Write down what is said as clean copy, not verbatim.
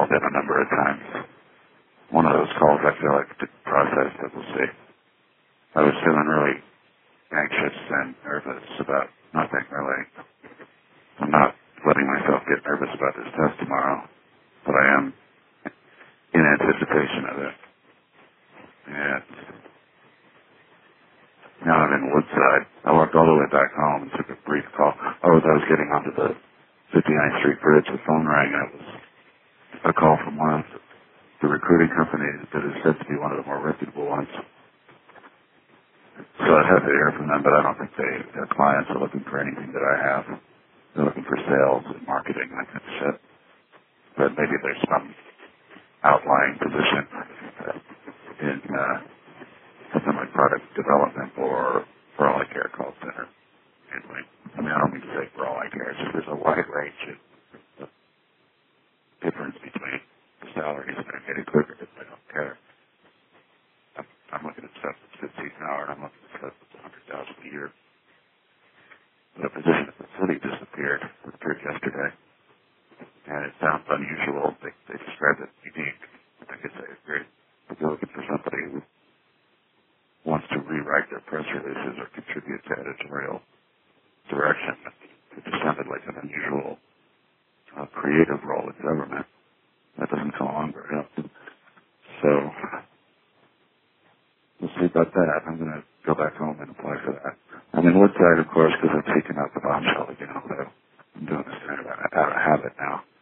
called in a number of times. One of those calls I feel like the process that we'll see. I was feeling really anxious and nervous about nothing really. I'm not letting myself get nervous about this test tomorrow, but I am in anticipation of it. And now I'm in Woodside. I walked all the way back home and took a brief call. Oh, as I was getting onto the 59th Street Bridge, the phone rang, and it was a call from one of the recruiting companies that is said to be one of the more reputable ones. So I'd have to hear from them, but I don't think their clients are looking for anything that I have. They're looking for sales and marketing, that kind of shit. But maybe there's some outlying position in something like product development or for all I care call center. Anyway, I mean, I don't mean to say for all I care. It's just there's a wide range of difference between the salaries, and I made it clear because I don't care. I'm looking at stuff that's 15 an hour, and I'm looking at stuff that's $100,000 a year. The position at the city disappeared. It appeared yesterday, and it sounds unusual. They described it unique. I guess I agree. But they're looking for somebody who wants to rewrite their press releases or contribute to editorial direction. It just sounded like an unusual creative role in government. That doesn't come along very often. So we'll see about that. I'm going to go back home and apply for that. I'm in Woodside, of course, because I've taken out the bombshell again. Although I'm doing this kind of out of habit now.